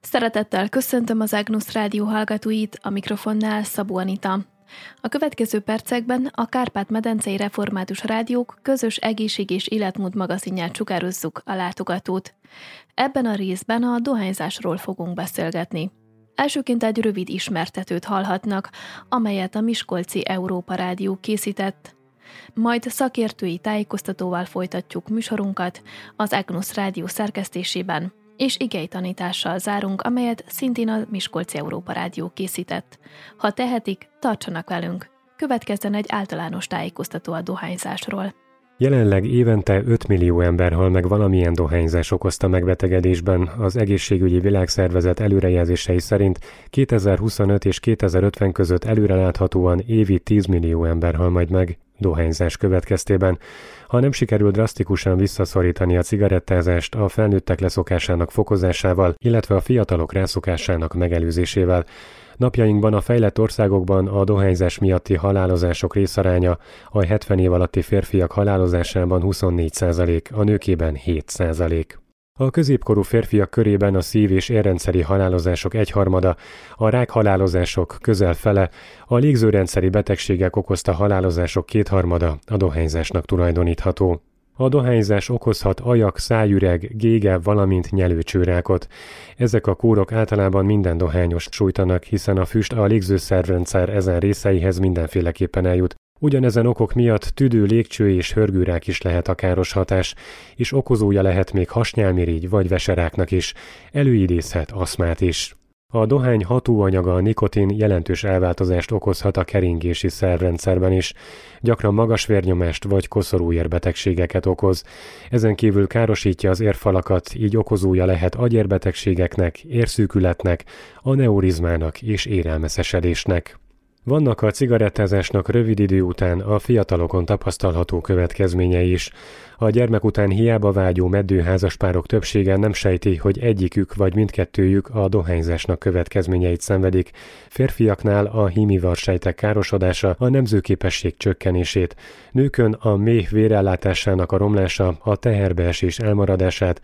Szeretettel köszöntöm az Ágnusz Rádió hallgatóit, a mikrofonnál Szabó Anita. A következő percekben a Kárpát-medencei Református Rádiók közös egészség- és életmód magazinját sugározzuk a látogatót. Ebben a részben a dohányzásról fogunk beszélgetni. Elsőként egy rövid ismertetőt hallhatnak, amelyet a Miskolci Európa Rádió készített. Majd szakértői tájékoztatóval folytatjuk műsorunkat az Ágnusz Rádió szerkesztésében, és igei tanítással zárunk, amelyet szintén a Miskolci Európa Rádió készített. Ha tehetik, tartsanak velünk. Következzen egy általános tájékoztató a dohányzásról. Jelenleg évente 5 millió ember hal meg valamilyen dohányzás okozta megbetegedésben. Az Egészségügyi Világszervezet előrejelzései szerint 2025 és 2050 között előreláthatóan évi 10 millió ember hal majd meg dohányzás következtében. Ha nem sikerül drasztikusan visszaszorítani a cigarettázást a felnőttek leszokásának fokozásával, illetve a fiatalok rászokásának megelőzésével, napjainkban a fejlett országokban a dohányzás miatti halálozások részaránya a 70 év alatti férfiak halálozásában 24%, a nőkében 7%. A középkorú férfiak körében a szív- és érrendszeri halálozások egyharmada, a rákhalálozások közel fele, a légzőrendszeri betegségek okozta halálozások kétharmada a dohányzásnak tulajdonítható. A dohányzás okozhat ajak, szájüreg, gége, valamint nyelőcsőrákot. Ezek a kórok általában minden dohányost sújtanak, hiszen a füst a légzőszervrendszer ezen részeihez mindenféleképpen eljut. Ugyanezen okok miatt tüdő, légcső és hörgőrák is lehet a káros hatás, és okozója lehet még hasnyálmirigy vagy veseráknak is, előidézhet aszmát is. A dohány hatóanyaga, a nikotin jelentős elváltozást okozhat a keringési szervrendszerben is, gyakran magas vérnyomást vagy koszorúérbetegségeket okoz. Ezen kívül károsítja az érfalakat, így okozója lehet agyérbetegségeknek, érszűkületnek, aneurizmának és érelmeszesedésnek. Vannak a cigarettázásnak rövid idő után a fiatalokon tapasztalható következményei is. A gyermek után hiába vágyó meddő házaspárok többsége nem sejti, hogy egyikük vagy mindkettőjük a dohányzásnak következményeit szenvedik. Férfiaknál a hímivarsejtek károsodása, a nemzőképesség csökkenését, nőkön a méh vérellátásának a romlása, a teherbeesés elmaradását,